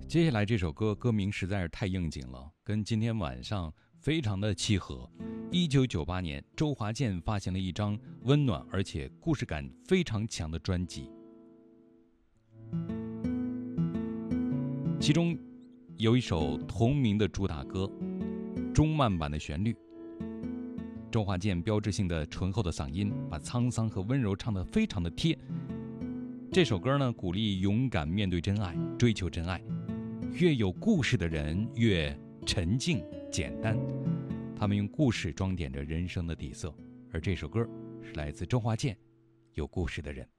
接下来这首歌名实在是太应景了，跟今天晚上非常的契合。1998年，周华健发行了一张温暖而且故事感非常强的专辑，其中有一首同名的主打歌，中慢版的旋律，周华健标志性的醇厚的嗓音把沧桑和温柔唱得非常的贴。这首歌呢，鼓励勇敢面对真爱，追求真爱。越有故事的人越沉静简单，他们用故事装点着人生的底色。而这首歌是来自周华健，有故事的人。